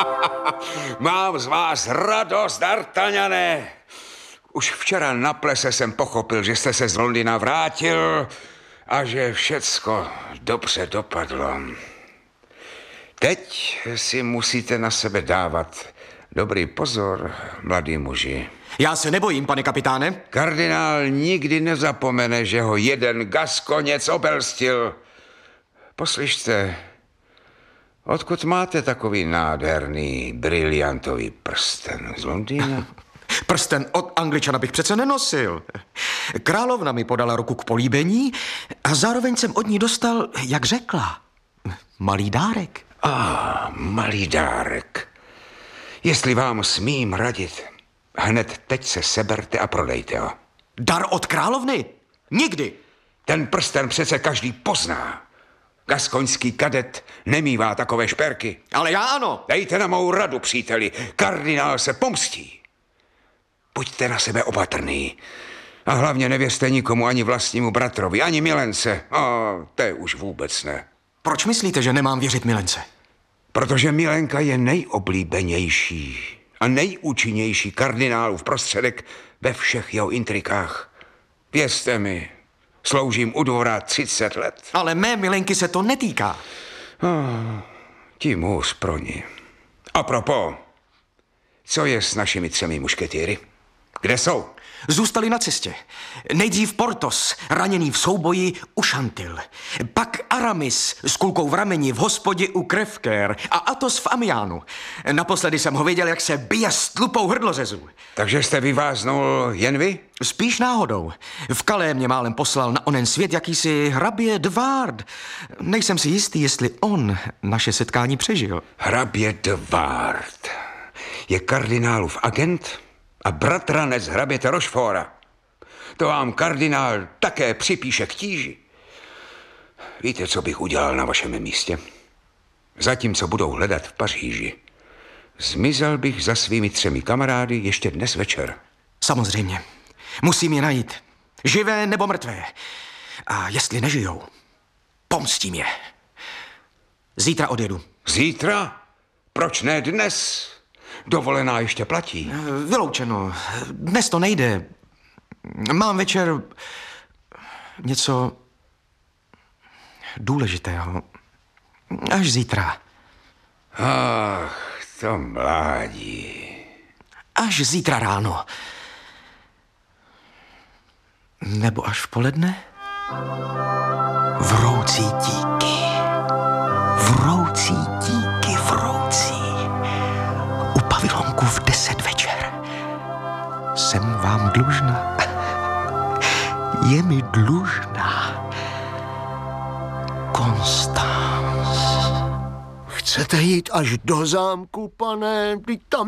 Mám z vás radost, D'Artagnane. Už včera na plese jsem pochopil, že jste se z Londýna vrátil a že všecko dobře dopadlo. Teď si musíte na sebe dávat dobrý pozor, mladý muži. Já se nebojím, pane kapitáne. Kardinál nikdy nezapomene, že ho jeden Gaskoněc obelstil. Poslyšte, odkud máte takový nádherný, briliantový prsten z Londýna? Prsten od Angličana bych přece nenosil. Královna mi podala ruku k políbení a zároveň jsem od ní dostal, jak řekla, malý dárek. Malý dárek. Jestli vám smím radit, hned teď se seberte a prodejte ho. Dar od královny? Nikdy. Ten prsten přece každý pozná. Gaskoňský kadet nemívá takové šperky. Ale já ano. Dejte na mou radu, příteli. Kardinál se pomstí. Buďte na sebe opatrný. A hlavně nevěřte nikomu, ani vlastnímu bratrovi, ani milence. To je už vůbec ne. Proč myslíte, že nemám věřit milence? Protože milenka je nejoblíbenější a nejúčinnější kardinálův prostředek ve všech jeho intrikách. Věřte mi, sloužím u dvora 30 let. Ale mé milenky se to netýká. Tím hůř pro ní. A propos, co je s našimi 3 mušketýry? Kde jsou? Zůstali na cestě. Nejdřív Portos, raněný v souboji u Šantil. Pak Aramis s kulkou v rameni v hospodě u Crèvecoeur a Athos v Amiánu. Naposledy jsem ho viděl, jak se bije s tlupou hrdlořezů. Takže jste vyváznul jen vy? Spíš náhodou. V Calais mě málem poslal na onen svět jakýsi hrabě de Ward. Nejsem si jistý, jestli on naše setkání přežil. Hrabě de Ward je kardinálův agent a bratranec hraběte Rochefora. To vám kardinál také připíše k tíži. Víte, co bych udělal na vašem místě? Zatímco budou hledat v Paříži, zmizel bych za svými 3 kamarády ještě dnes večer. Samozřejmě. Musím je najít. Živé nebo mrtvé. A jestli nežijou, pomstím je. Zítra odjedu. Zítra? Proč ne dnes? Dovolená ještě platí. Vyloučeno. Dnes to nejde. Mám večer něco důležitého. Až zítra. Ach, to mládí. Až zítra ráno. Nebo až v poledne? Vroucí díky. Vroucí díky, vroucí. U pavilonku v 10 večer. Jsem vám dlužná. Je mi dlužná. Constance. Chcete jít až do zámku, pane? Vždyť tam